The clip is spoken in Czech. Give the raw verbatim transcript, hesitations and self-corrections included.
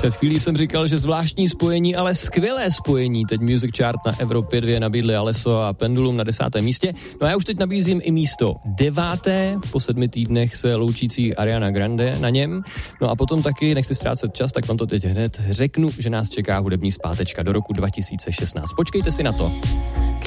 Před chvílí jsem říkal, že zvláštní spojení, ale skvělé spojení. Teď Music Chart na Evropě dva nabídli Alesso a Pendulum na desátém místě. No a já už teď nabízím i místo deváté, po sedmi týdnech se loučící Ariana Grande na něm. No a potom taky, nechci ztrácet čas, tak vám to teď hned řeknu, že nás čeká hudební zpátečka do roku dva tisíce šestnáct. Počkejte si na to.